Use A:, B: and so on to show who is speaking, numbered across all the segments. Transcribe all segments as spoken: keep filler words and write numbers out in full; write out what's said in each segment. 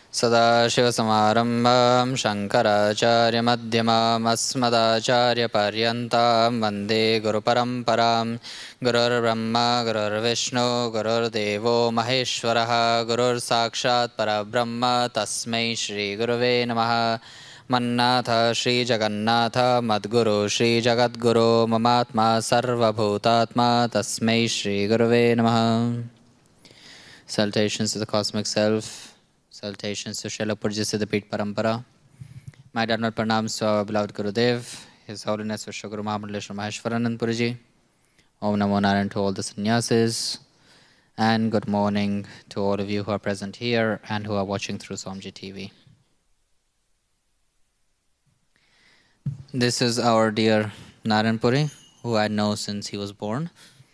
A: सदाशिवसमारम्भां शङ्कराचार्यमध्यमाम् अस्मदाचार्यपर्यन्तां वन्दे गुरुपरम्परां गुरुर्ब्रह्मा गुरुर्विष्णु गुरुर्देवो महेश्वरः गुरुर्साक्षात् परब्रह्म तस्मै श्रीगुरुवे नमः। मन्नाथ श्रीजगन्नाथ मद्गुरु श्रीजगद्गुरो ममात्मा सर्वभूतात्मा तस्मै श्रीगुरुवे नमः। Salutations to the cosmic self. Salutations to Srila Purja Siddhapit Parampara. My Dharmat Pranams to our beloved Gurudev, His Holiness Vishwa Guru Mahamandaleshwar Maheshwaranand Purji. Om Namo Narayan to all the sannyasis. And good morning to all of you who are present here and who are watching through Swamiji T V. This is our dear Narayan Puri, who I know since he was born.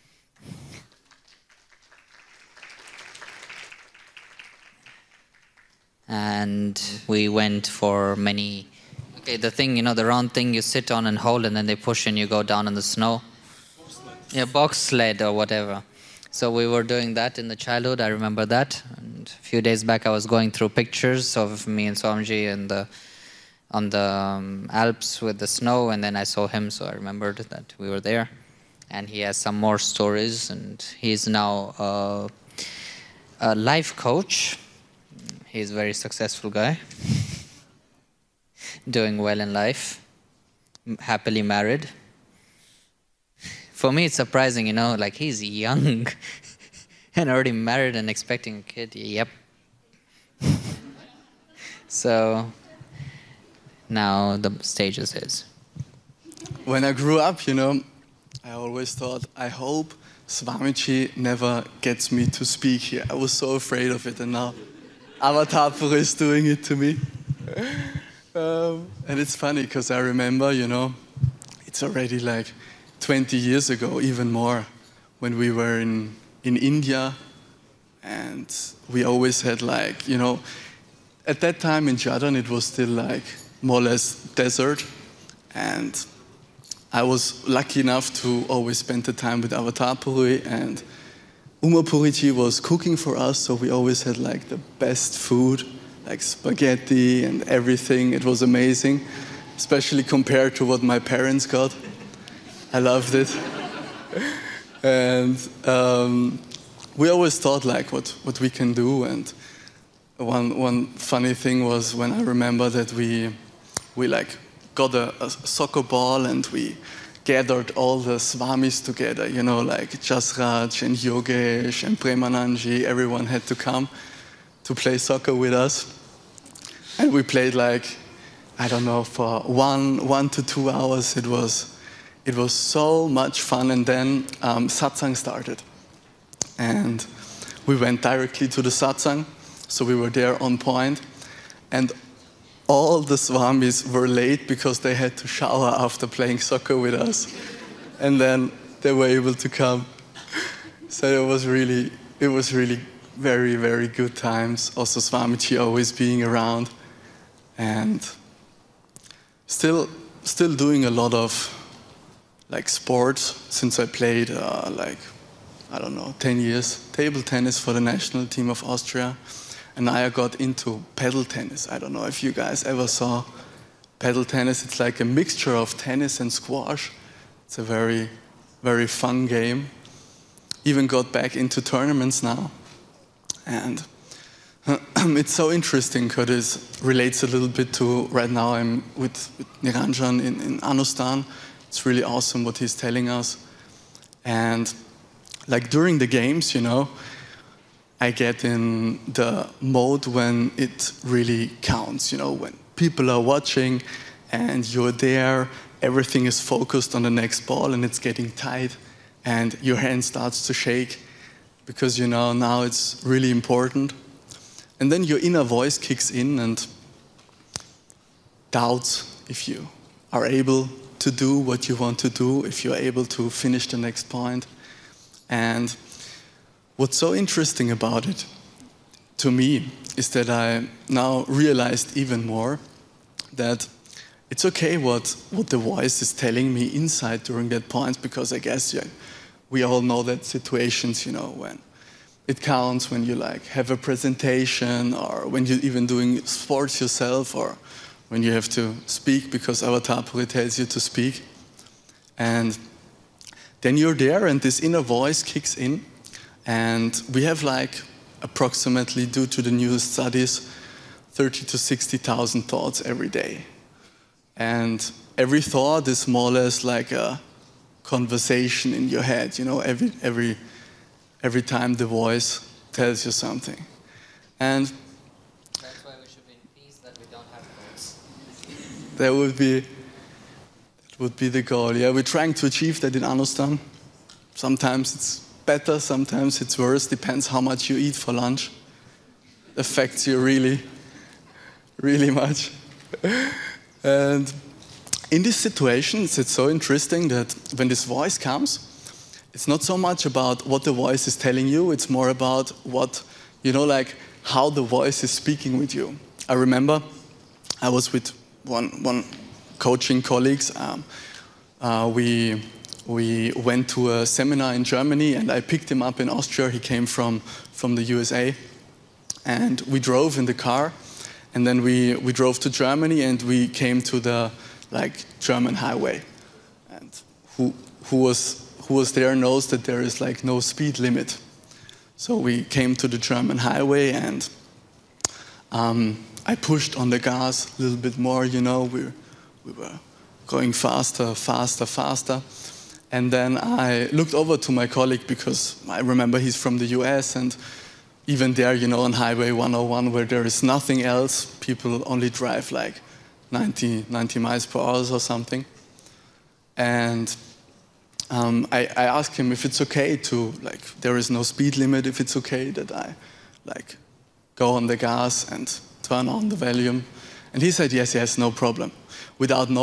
A: And we went for many, okay, the thing, you know, the round thing you sit on and hold and then they push and you go down in the snow. Yeah, box sled or whatever. So we were doing that in the childhood, I remember that. And a few days back I was going through pictures of me and Swamiji in the, on the um, Alps with the snow, and then I saw him, so I remembered that we were there. And he has some more stories, and he's now uh, a life coach. He's a very successful guy, doing well in life, happily married. For me, it's surprising, you know, like he's young and already married and expecting a kid. Yep. So now the stage is his.
B: When I grew up, you know, I always thought, I hope Swamiji never gets me to speak here. I was so afraid of it, and now Avatar Puri is doing it to me. um, and it's funny because I remember, you know, it's already like twenty years ago, even more, when we were in, in India, and we always had like, you know, at that time in Jadon it was still like more or less desert, and I was lucky enough to always spend the time with Avatar Puri, and Uma Puriji was cooking for us, so we always had like the best food, like spaghetti and everything. It was amazing, especially compared to what my parents got. I loved it. And um, we always thought like what, what we can do. And one, one funny thing was when I remember that we, we like got a, a soccer ball and we gathered all the Swamis together, you know, like Jasraj and Yogesh and Premananji. Everyone had to come to play soccer with us. And we played like, I don't know, for one, one to two hours. It was, it was so much fun. And then um, satsang started. And we went directly to the satsang. So we were there on point. And all the Swamis were late because they had to shower after playing soccer with us. And then they were able to come. So it was really, it was really very, very good times. Also Swamiji always being around. And still, still doing a lot of like sports since I played uh, like, I don't know, ten years. Table tennis for the national team of Austria. And I got into paddle tennis. I don't know if you guys ever saw paddle tennis. It's like a mixture of tennis and squash. It's a very, very fun game. Even got back into tournaments now. And it's so interesting because it relates a little bit to right now I'm with, with Niranjan in, in Anustan. It's really awesome what he's telling us. And like during the games, you know, I get in the mode when it really counts, you know, when people are watching and you're there, everything is focused on the next ball and it's getting tight and your hand starts to shake because, you know, now it's really important. And then your inner voice kicks in and doubts if you are able to do what you want to do, if you're able to finish the next point. And what's so interesting about it, to me, is that I now realized even more that it's okay what, what the voice is telling me inside during that point, because I guess yeah, we all know that situations, you know, when It counts when you like have a presentation, or when you're even doing sports yourself, or when you have to speak because Avatar tells you to speak. And then you're there and this inner voice kicks in, and we have like approximately, due to the newest studies, thirty to sixty thousand thoughts every day. And every thought is more or less like a conversation in your head, you know, every, every, every time the voice tells you something. And
A: that's why we should be in peace, that we don't have thoughts.
B: That would be, that would be the goal. Yeah, we're trying to achieve that in Anustan. Sometimes it's better, sometimes it's worse, depends how much you eat for lunch. Affects you really, really much. And in these situations, it's so interesting that when this voice comes, it's not so much about what the voice is telling you, it's more about what, you know, like how the voice is speaking with you. I remember I was with one, one coaching colleagues. Um, uh, we, we went to a seminar in Germany and I picked him up in Austria. He came from, from the U S A. And we drove in the car. And then we, we drove to Germany and we came to the like German highway. And who, who, was, who was there knows that there is like no speed limit. So we came to the German highway and um, I pushed on the gas a little bit more, you know, we, we were going faster, faster, faster. And then I looked over to my colleague because I remember he's from the U S and even there, you know, on Highway one oh one where there is nothing else, people only drive like ninety, ninety miles per hour or something. And um, I, I asked him if it's okay to, like, there is no speed limit, if it's okay that I, like, go on the gas and turn on the volume. And he said, yes, yes, no problem. Without no